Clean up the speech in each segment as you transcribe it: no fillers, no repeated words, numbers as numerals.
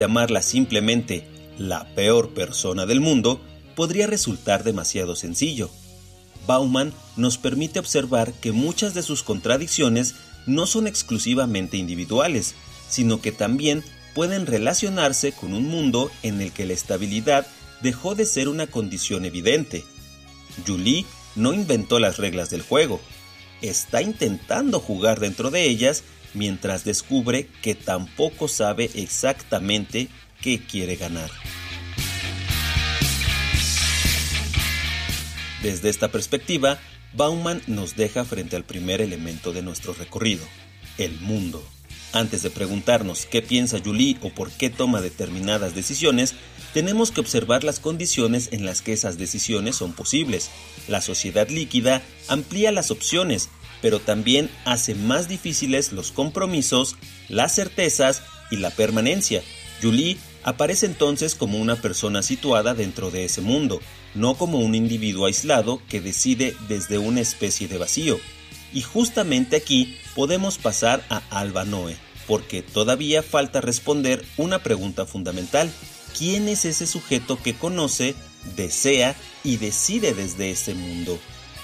Llamarla simplemente la peor persona del mundo podría resultar demasiado sencillo. Bauman nos permite observar que muchas de sus contradicciones no son exclusivamente individuales, sino que también pueden relacionarse con un mundo en el que la estabilidad dejó de ser una condición evidente. Julie no inventó las reglas del juego, está intentando jugar dentro de ellas mientras descubre que tampoco sabe exactamente qué quiere ganar. Desde esta perspectiva, Bauman nos deja frente al primer elemento de nuestro recorrido, el mundo. Antes de preguntarnos qué piensa Julie o por qué toma determinadas decisiones, tenemos que observar las condiciones en las que esas decisiones son posibles. La sociedad líquida amplía las opciones, pero también hace más difíciles los compromisos, las certezas y la permanencia. Julie aparece entonces como una persona situada dentro de ese mundo, no como un individuo aislado que decide desde una especie de vacío. Y justamente aquí podemos pasar a Alba Noe, porque todavía falta responder una pregunta fundamental. ¿Quién es ese sujeto que conoce, desea y decide desde ese mundo?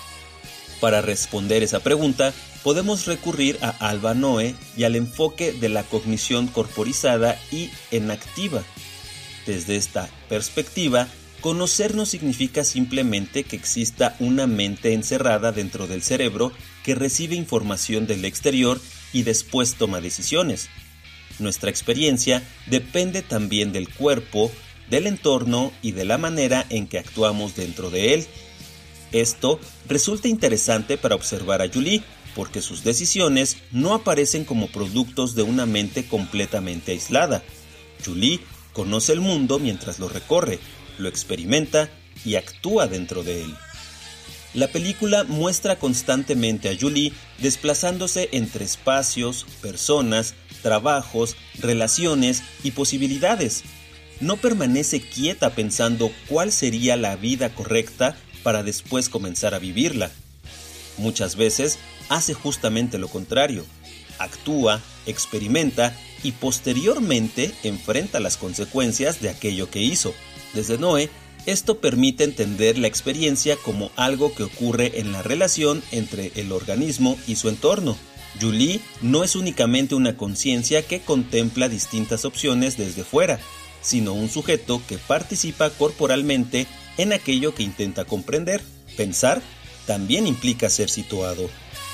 Para responder esa pregunta, podemos recurrir a Alba Noe y al enfoque de la cognición corporizada y enactiva. Desde esta perspectiva, conocer no significa simplemente que exista una mente encerrada dentro del cerebro que recibe información del exterior y después toma decisiones. Nuestra experiencia depende también del cuerpo, del entorno y de la manera en que actuamos dentro de él. Esto resulta interesante para observar a Julie, porque sus decisiones no aparecen como productos de una mente completamente aislada. Julie conoce el mundo mientras lo recorre, lo experimenta y actúa dentro de él. La película muestra constantemente a Julie desplazándose entre espacios, personas, trabajos, relaciones y posibilidades. No permanece quieta pensando cuál sería la vida correcta para después comenzar a vivirla. Muchas veces hace justamente lo contrario. Actúa, experimenta y posteriormente enfrenta las consecuencias de aquello que hizo. Desde Noe, esto permite entender la experiencia como algo que ocurre en la relación entre el organismo y su entorno. Julie no es únicamente una conciencia que contempla distintas opciones desde fuera, sino un sujeto que participa corporalmente en aquello que intenta comprender. Pensar también implica ser situado.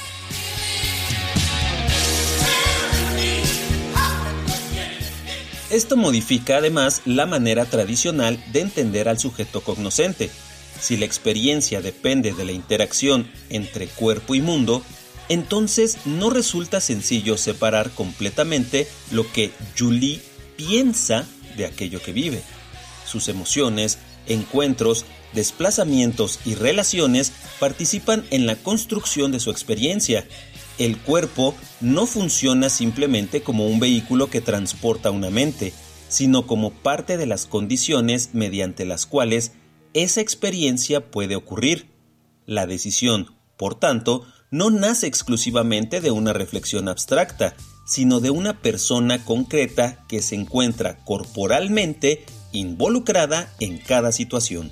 Esto modifica además la manera tradicional de entender al sujeto cognoscente. Si la experiencia depende de la interacción entre cuerpo y mundo, entonces no resulta sencillo separar completamente lo que Julie piensa de aquello que vive. Sus emociones, encuentros, desplazamientos y relaciones participan en la construcción de su experiencia. El cuerpo no funciona simplemente como un vehículo que transporta una mente, sino como parte de las condiciones mediante las cuales esa experiencia puede ocurrir. La decisión, por tanto, no nace exclusivamente de una reflexión abstracta, sino de una persona concreta que se encuentra corporalmente involucrada en cada situación.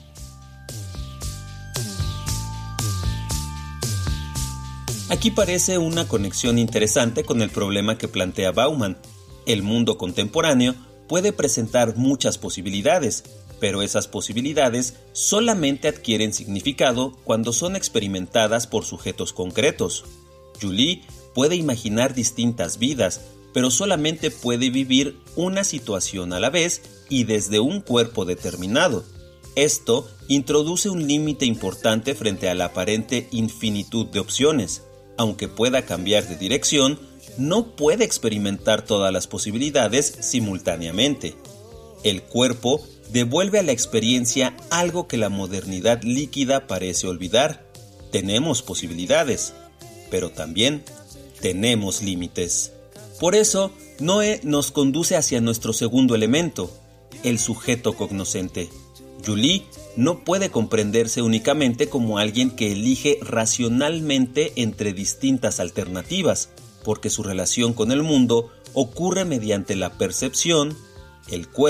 Aquí parece una conexión interesante con el problema que plantea Bauman. El mundo contemporáneo puede presentar muchas posibilidades, pero esas posibilidades solamente adquieren significado cuando son experimentadas por sujetos concretos. Julie puede imaginar distintas vidas, pero solamente puede vivir una situación a la vez y desde un cuerpo determinado. Esto introduce un límite importante frente a la aparente infinitud de opciones. Aunque pueda cambiar de dirección, no puede experimentar todas las posibilidades simultáneamente. El cuerpo devuelve a la experiencia algo que la modernidad líquida parece olvidar. Tenemos posibilidades, pero también tenemos límites. Por eso, Noe nos conduce hacia nuestro segundo elemento, el sujeto cognoscente. Julie no puede comprenderse únicamente como alguien que elige racionalmente entre distintas alternativas, porque su relación con el mundo ocurre mediante la percepción, el cuerpo